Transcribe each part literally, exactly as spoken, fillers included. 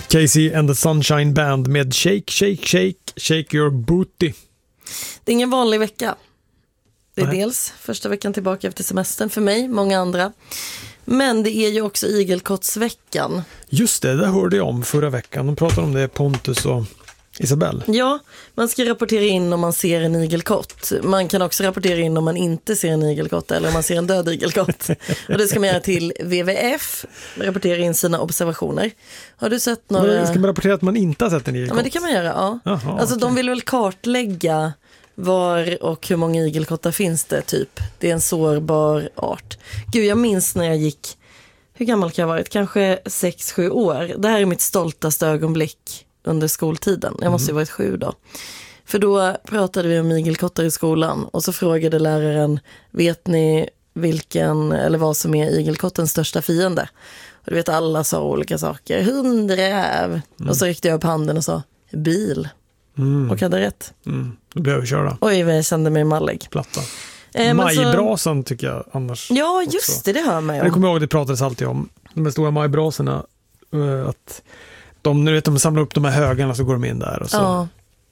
Casey and the Sunshine Band med Shake, Shake, Shake, Shake Your Booty. Det är ingen vanlig vecka. Det är Nej. dels första veckan tillbaka efter semestern för mig, många andra. Men det är ju också igelkottsveckan. Just det, det hörde jag om förra veckan. De pratade om det, Pontus och Isabelle. Ja, man ska rapportera in om man ser en igelkott. Man kan också rapportera in om man inte ser en igelkott eller om man ser en död igelkott. Och det ska man göra till W W F, rapportera in sina observationer. Har du sett några... Men ska man rapportera att man inte har sett en igelkott? Ja, men det kan man göra, ja. Jaha, alltså okej. de vill väl kartlägga var och hur många igelkottar finns det typ. Det är en sårbar art. Gud, jag minns när jag gick, hur gammal kan jag ha varit? Kanske sex sju år. Det här är mitt stoltaste ögonblick under skoltiden. Jag måste ju varit sju då. För då pratade vi om igelkottar i skolan och så frågade läraren, vet ni vilken eller vad som är igelkottens största fiende? Och du vet, alla sa olika saker. Hundräv. Mm. Och så räckte jag upp handen och sa, bil. Mm. Och hade rätt. Mm. Då blev jag körda. Oj, jag kände mig mallig. Platta. Eh, Majbrasan tycker jag annars. Ja, också. just det, det hör man ju om. Jag kommer ihåg, det pratades alltid om de här stora majbrasorna. Uh, att de, nu vet, de samlar upp de här högarna så går de in där och så ja.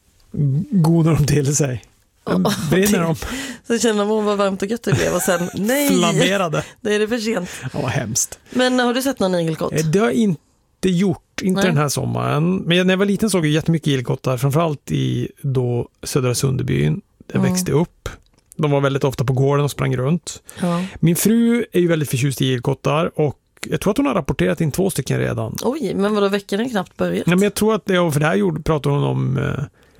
gonar de till sig. Oh, brinner de. Så känner man vad varmt och gött det blev och sen, nej, flammerade. Det är det för sent. Ja, vad hemskt. Men har du sett någon igelkott? Det har jag inte gjort, inte nej. den här sommaren. Men när jag var liten såg jag jättemycket igelkottar, framförallt i då Södra Sunderbyn. Jag mm. växte upp. De var väldigt ofta på gården och sprang runt. Ja. Min fru är ju väldigt förtjust i igelkottar och jag tror att hon har rapporterat in två stycken redan. Oj, men vadå, veckan är knappt börjat? Ja, men jag tror att det, för det här gjorde, pratar hon om... Eh,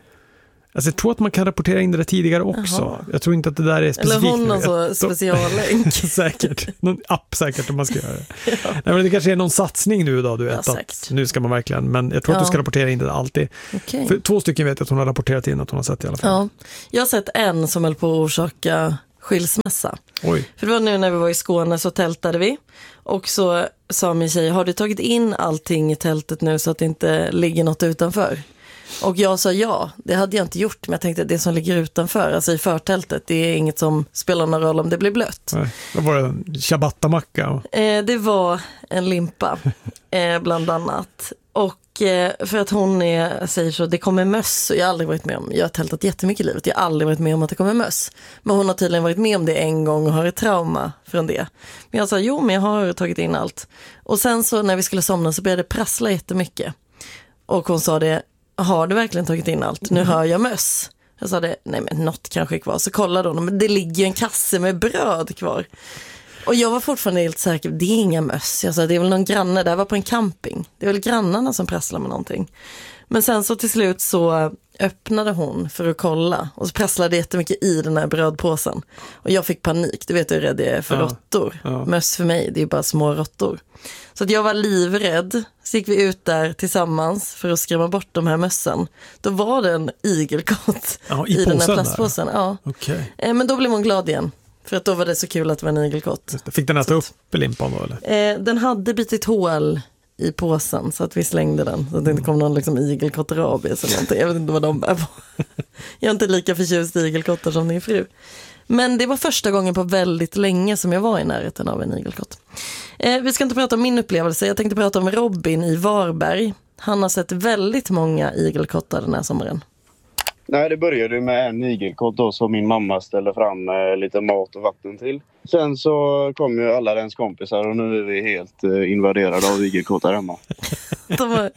alltså jag tror att man kan rapportera in det där tidigare också. Jaha. Jag tror inte att det där är specifikt. Eller hon alltså speciallänk. Säkert. Någon app säkert om man ska göra det. Ja. Nej, men det kanske är någon satsning nu då, du vet. Ja, att nu ska man verkligen, men jag tror ja. att du ska rapportera in det alltid. Okay. För två stycken vet jag att hon har rapporterat in att hon har sett i alla fall. Ja. Jag har sett en som höll på att orsaka skilsmässa. Oj. För det var nu när vi var i Skåne så tältade vi. Och så sa min tjej, har du tagit in allting i tältet nu så att det inte ligger något utanför? Och jag sa ja, det hade jag inte gjort. Men jag tänkte att det som ligger utanför, alltså i förtältet, det är inget som spelar någon roll om det blir blött. Nej, det var en ciabattamacka. Eh, det var en limpa, eh, bland annat. Och eh, för att hon är, säger så, det kommer möss. Och jag har aldrig varit med om, jag har tältat jättemycket i livet. Jag har aldrig varit med om att det kommer möss. Men hon har tydligen varit med om det en gång och har ett trauma från det. Men jag sa, jo men jag har tagit in allt. Och sen så när vi skulle somna så började det prassla jättemycket. Och hon sa det, har du verkligen tagit in allt? Nu hör jag möss. Jag sa det, nej men något kanske är kvar. Så kollade hon, men det ligger en kasse med bröd kvar. Och jag var fortfarande helt säker, det är inga möss. Jag sa, det är väl någon granne, där var på en camping. Det är väl grannarna som prasslar med någonting. Men sen så till slut så öppnade hon för att kolla. Och så prasslade jättemycket i den här brödpåsen. Och jag fick panik, du vet hur rädd jag är för ja, råttor. Ja. Möss för mig, det är bara små råttor. Så att jag var livrädd. Så gick vi ut där tillsammans för att skrämma bort de här mössen. Då var det en igelkott ja, i, i den här där. plastpåsen. Ja. Okay. Men då blev hon glad igen. För att då var det så kul att det var en igelkott. Fick den äta upp limpan då eller? Eh, den hade bitit hål i påsen så att vi slängde den. Så att det inte kom någon liksom igelkottrabies eller någonting. Jag vet inte vad de är på. Jag är inte lika förtjust i igelkottar som din fru. Men det var första gången på väldigt länge som jag var i närheten av en igelkott. Eh, vi ska inte prata om min upplevelse. Jag tänkte prata om Robin i Varberg. Han har sett väldigt många igelkottar den här sommaren. Nej, det började med en igelkott då som min mamma ställde fram eh, lite mat och vatten till. Sen så kom ju alla dens kompisar och nu är vi helt eh, invaderade av igelkottar hemma. De var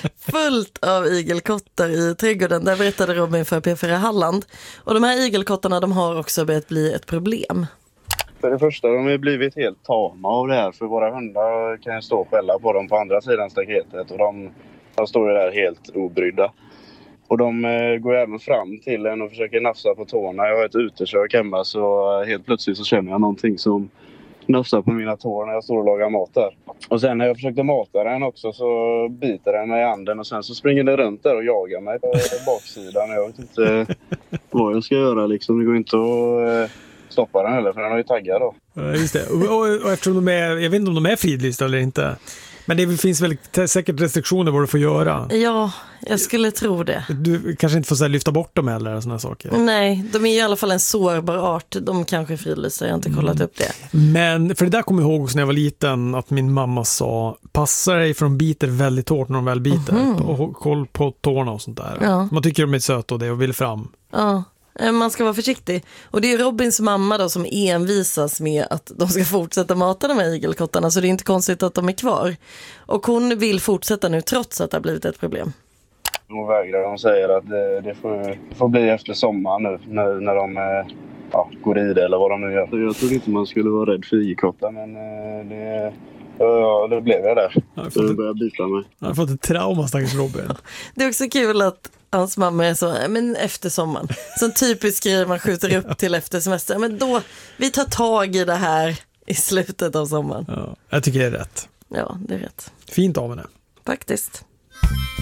fullt av igelkottar i trädgården. Där berättade Robin för P fyra Halland. Och de här igelkottarna, de har också börjat bli ett problem. För det första, de har blivit helt tama av det här. För våra hundar kan stå och skälla på dem på andra sidan staketet. Och de, de står ju där helt obrydda. Och de eh, går även fram till en och försöker nafsa på tårna. Jag har ett utekök hemma så helt plötsligt så känner jag någonting som nafsar på mina tår när jag står och lagar mat där. Och sen när jag försökte mata den också så biter den mig i handen och sen så springer den runt där och jagar mig på baksidan. Jag vet inte vad jag ska göra liksom. Det går inte att stoppa den heller för den har ju taggar då. Ja, just det. Och, och, och eftersom de är, jag vet inte om de är fridlysta eller inte. Men det finns väl säkert restriktioner vad du får göra? Ja, jag skulle tro det. Du kanske inte får så här, lyfta bort dem eller och såna saker. Nej, de är i alla fall en sårbar art. De kanske frilyser, jag har inte kollat mm. upp det. Men, för det där kommer jag ihåg när jag var liten att min mamma sa, passa dig för de biter väldigt hårt när de väl biter. Mm-hmm. Och koll på tårna och sånt där. Ja. Man tycker de är söta och det och vill fram. Ja. Man ska vara försiktig. Och det är Robins mamma då som envisas med att de ska fortsätta mata de här igelkottarna, så det är inte konstigt att de är kvar. Och hon vill fortsätta nu trots att det har blivit ett problem. Hon vägrar, de säger att det, det, får, det får bli efter sommaren nu när, när de ja, går i det eller vad de nu gör. Jag trodde inte man skulle vara rädd för igelkottar, men det... Ja, då blev jag där. Jag så började bita mig. Jag har fått ett trauma, stackars Robin. Det är också kul att hans mamma är så, men efter sommaren. Som typiskt grej man skjuter upp till efter semester. Men då, vi tar tag i det här i slutet av sommaren. Ja, jag tycker det är rätt. Ja, det är rätt. Fint av henne. Faktiskt.